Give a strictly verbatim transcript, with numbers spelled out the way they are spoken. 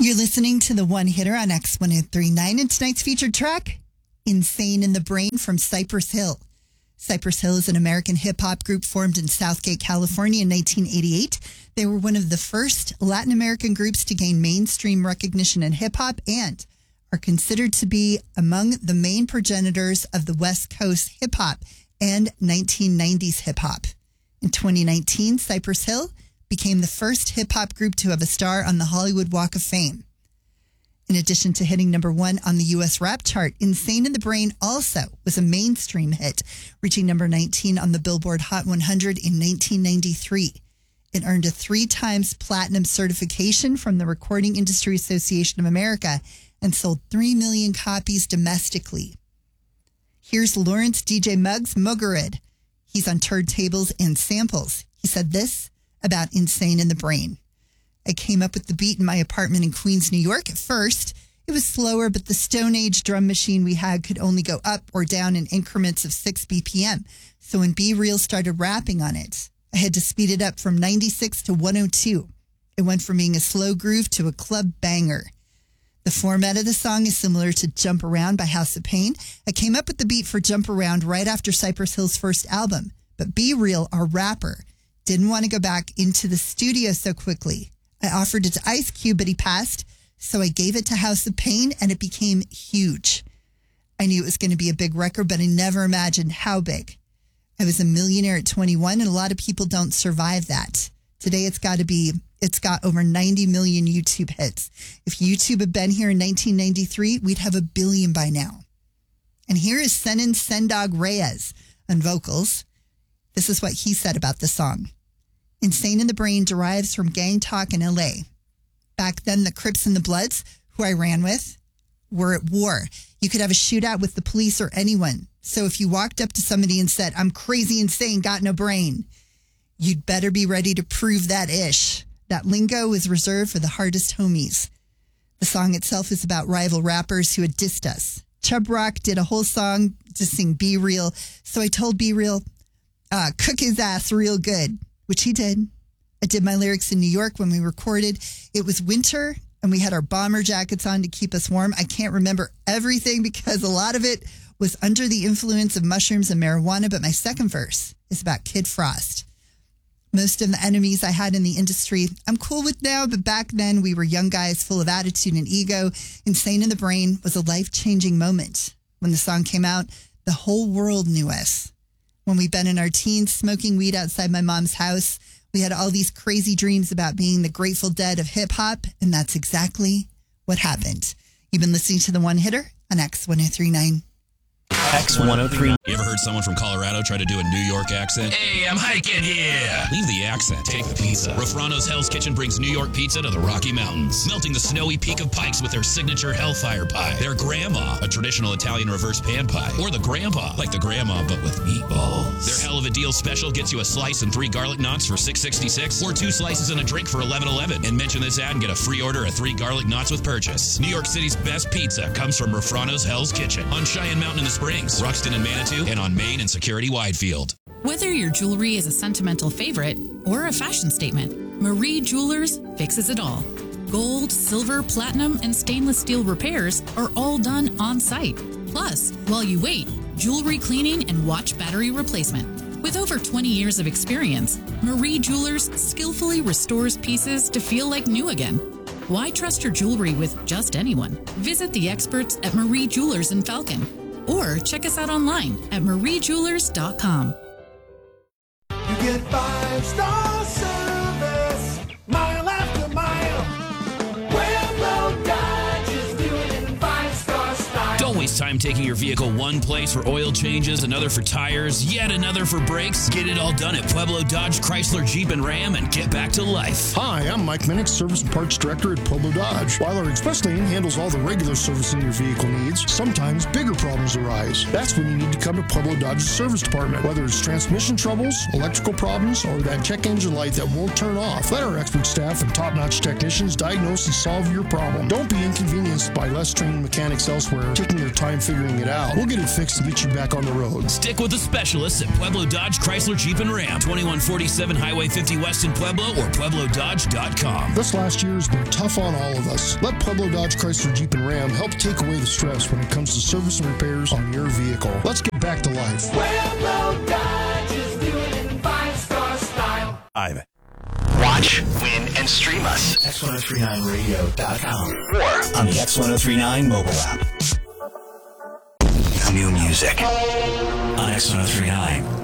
You're listening to the One Hitter on X one oh three point nine, and tonight's featured track, Insane in the Brain from Cypress Hill. Cypress Hill is an American hip-hop group formed in Southgate, California in nineteen eighty-eight. They were one of the first Latin American groups to gain mainstream recognition in hip-hop and are considered to be among the main progenitors of the West Coast hip-hop and nineteen nineties hip-hop. In twenty nineteen, Cypress Hill became the first hip-hop group to have a star on the Hollywood Walk of Fame. In addition to hitting number one on the U S rap chart, Insane in the Brain also was a mainstream hit, reaching number nineteen on the Billboard Hot one hundred in nineteen ninety-three. It earned a three times platinum certification from the Recording Industry Association of America and sold three million copies domestically. Here's Lawrence D J Muggs Mugarid. He's on turntables and samples. He said this about Insane in the Brain. I came up with the beat in my apartment in Queens, New York. At first, it was slower, but the Stone Age drum machine we had could only go up or down in increments of six B P M. So when B-Real started rapping on it, I had to speed it up from ninety-six to one oh two. It went from being a slow groove to a club banger. The format of the song is similar to Jump Around by House of Pain. I came up with the beat for Jump Around right after Cypress Hill's first album, but B-Real, our rapper, didn't want to go back into the studio so quickly. I offered it to Ice Cube, but he passed, so I gave it to House of Pain, and it became huge. I knew it was going to be a big record, but I never imagined how big. I was a millionaire at twenty-one, and a lot of people don't survive that. Today, it's got to be, it's got over ninety million YouTube hits. If YouTube had been here in nineteen ninety-three, we'd have a billion by now. And here is Senan Sendog Reyes on vocals. This is what he said about the song. Insane in the Brain derives from gang talk in L A. Back then, the Crips and the Bloods, who I ran with, were at war. You could have a shootout with the police or anyone. So if you walked up to somebody and said, I'm crazy, insane, got no brain, you'd better be ready to prove that ish. That lingo was reserved for the hardest homies. The song itself is about rival rappers who had dissed us. Chubb Rock did a whole song to sing B-Real. So I told B-Real, uh, cook his ass real good, which he did. I did my lyrics in New York when we recorded. It was winter, and we had our bomber jackets on to keep us warm. I can't remember everything because a lot of it was under the influence of mushrooms and marijuana, but my second verse is about Kid Frost. Most of the enemies I had in the industry, I'm cool with now, but back then we were young guys full of attitude and ego. Insane in the Brain was a life-changing moment. When the song came out, the whole world knew us. When we'd been in our teens smoking weed outside my mom's house, we had all these crazy dreams about being the Grateful Dead of hip-hop, and that's exactly what happened. You've been listening to The One Hitter on X one oh three point nine. X one oh three. You ever heard someone from Colorado try to do a New York accent? Hey, I'm hiking here. Leave the accent. Take the pizza. Rafrano's Hell's Kitchen brings New York pizza to the Rocky Mountains, melting the snowy peak of Pikes with their signature Hellfire pie. Their Grandma, a traditional Italian reverse pan pie. Or the Grandpa, like the Grandma but with meatballs. Their Hell of a Deal special gets you a slice and three garlic knots for six sixty-six, or two slices and a drink for eleven eleven. And mention this ad and get a free order of three garlic knots with purchase. New York City's best pizza comes from Rafrano's Hell's Kitchen on Cheyenne Mountain in the Springs, Ruxton and Manitou, and on Main and Security Widefield. Whether your jewelry is a sentimental favorite or a fashion statement, Marie Jewelers fixes it all. Gold, silver, platinum, and stainless steel repairs are all done on site. Plus, while you wait, jewelry cleaning and watch battery replacement. With over twenty years of experience, Marie Jewelers skillfully restores pieces to feel like new again. Why trust your jewelry with just anyone? Visit the experts at Marie Jewelers in Falcon, or check us out online at marie jewelers dot com. You get five-star service, mile after mile. Pueblo Dodge is doing it in five-star style. Don't waste time taking your vehicle one place for oil changes, another for tires, yet another for brakes. Get it all done at Pueblo Dodge, Chrysler, Jeep, and Ram and get back to life. Hi, I'm Mike Minnick, Service and Parts Director at Pueblo Dodge. While our express lane handles all the regular servicing your vehicle needs, sometimes bigger problems arise. That's when you need to come to Pueblo Dodge's service department. Whether it's transmission troubles, electrical problems, or that check engine light that won't turn off, let our expert staff and top-notch technicians diagnose and solve your problem. Don't be inconvenienced by less trained mechanics elsewhere taking your time time figuring it out, we'll get it fixed and get you back on the road. Stick with the specialists at Pueblo Dodge Chrysler Jeep and Ram, twenty-one forty-seven Highway fifty West in Pueblo or pueblo dodge dot com. This last year has been tough on all of us. Let Pueblo Dodge Chrysler Jeep and Ram help take away the stress when it comes to service and repairs on your vehicle. Let's get back to life. Pueblo Dodge is doing it in five-star style. I've Watch, win, and stream us. X ten thirty-nine radio dot com or on the X ten thirty-nine mobile app. New music on X ten thirty-nine.